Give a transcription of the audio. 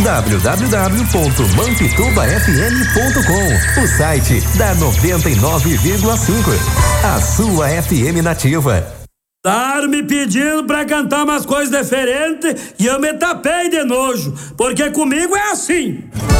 www.mampitubafm.com, o site da 99,5. A sua FM Nativa. Me pedindo pra cantar umas coisas diferentes e eu me tapei de nojo, porque comigo é assim.